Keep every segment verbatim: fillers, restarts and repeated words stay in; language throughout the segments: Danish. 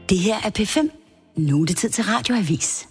Det her er P fem. Nu er det tid til Radioavis.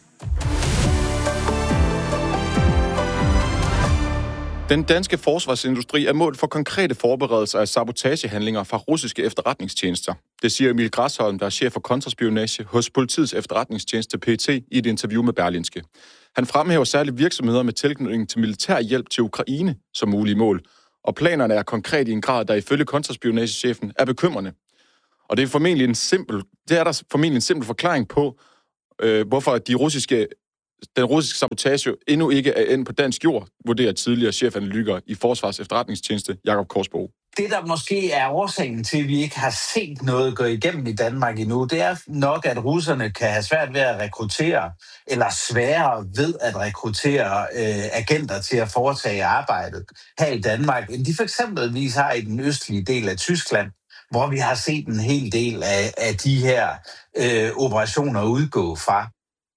Den danske forsvarsindustri er mål for konkrete forberedelser af sabotagehandlinger fra russiske efterretningstjenester. Det siger Emil Græsholm, der er chef for kontraspionage hos Politiets efterretningstjeneste P E T, i et interview med Berlingske. Han fremhæver særligt virksomheder med tilknytning til militær hjælp til Ukraine som mulige mål, og planerne er konkret i en grad, der ifølge kontraspionagechefen er bekymrende. Og det er formentlig en simpel, det er der formentlig en simpel forklaring på, øh, hvorfor de russiske Den russiske sabotage endnu ikke er endt på dansk jord, vurderer tidligere chefanalytiker i Forsvars efterretningstjeneste Jakob Korsbo. Det, der måske er årsagen til, at vi ikke har set noget gå igennem i Danmark endnu, det er nok, at russerne kan have svært ved at rekruttere, eller sværere ved at rekruttere øh, agenter til at foretage arbejdet her i Danmark, end de for eksempelvis har i den østlige del af Tyskland, hvor vi har set en hel del af, af de her øh, operationer udgå fra.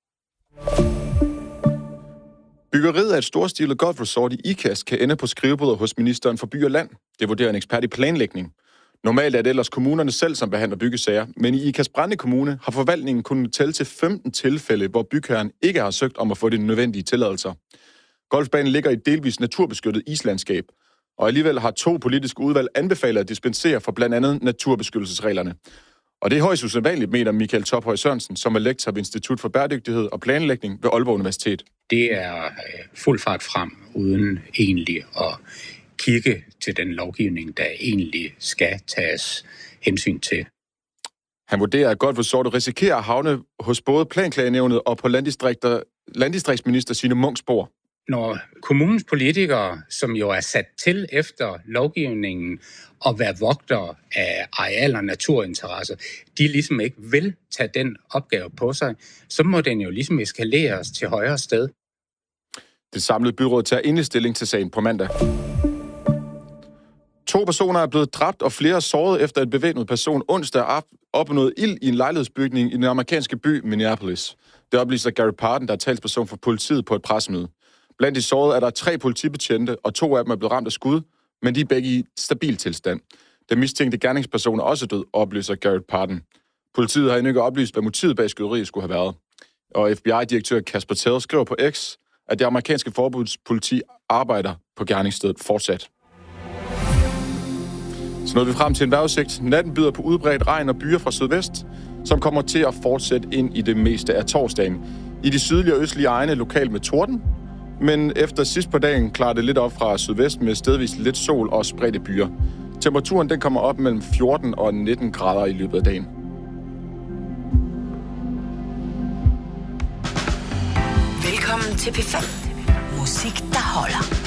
Byggeriet af et storstilet golfresort i Ikast kan ende på skrivebordet hos ministeren for by og land. Det vurderer en ekspert i planlægning. Normalt er det ellers kommunerne selv, som behandler byggesager, men i Ikast Brande Kommune har forvaltningen kunnet tælle til femten tilfælde, hvor bygherren ikke har søgt om at få de nødvendige tilladelser. Golfbanen ligger i et delvis naturbeskyttet islandskab, og alligevel har to politiske udvalg anbefalet at dispensere for blandt andet naturbeskyttelsesreglerne. Og det er højst usædvanligt, mener Michael Tophøj Sørensen, som er lektor ved Institut for Bæredygtighed og Planlægning ved Aalborg Universitet. Det er fuld fart frem, uden egentlig at kigge til den lovgivning, der egentlig skal tages hensyn til. Han vurderer, at golfresortet risikerer at havne hos både Planklagenævnet og på landdistriktsminister Signe Munks bord. Når kommunens politikere, som jo er sat til efter lovgivningen at være vogtere af areal- og naturinteresser, de ligesom ikke vil tage den opgave på sig, så må den jo ligesom eskaleres til højere sted. Det samlede byråd tager indstilling til sagen på mandag. To personer er blevet dræbt og flere såret efter en bevæbnet person onsdag opnåede ild i en lejlighedsbygning i den amerikanske by Minneapolis. Det oplyser Gary Pardon, der er talsperson for politiet på et pressemøde. Blandt de sårede er der tre politibetjente, og to af dem er blevet ramt af skud, men de er begge i stabil tilstand. Den mistænkte gerningsperson er også død, oplyser Garrett Pardon. Politiet har endnu ikke oplyst, hvad motivet bag skyderiet skulle have været. Og F B I-direktør Kasper Tell skriver på X, at det amerikanske forbudspoliti arbejder på gerningsstedet fortsat. Så nåede vi frem til en vejrudsigt. Natten byder på udbredt regn og byer fra sydvest, som kommer til at fortsætte ind i det meste af torsdagen. I de sydlige og østlige egne lokalt med torden, men efter sidst på dagen klarer det lidt op fra sydvest med stedvis lidt sol og spredte byer. Temperaturen den kommer op mellem fjorten og nitten grader i løbet af dagen. Velkommen til P fem. Musik, der holder.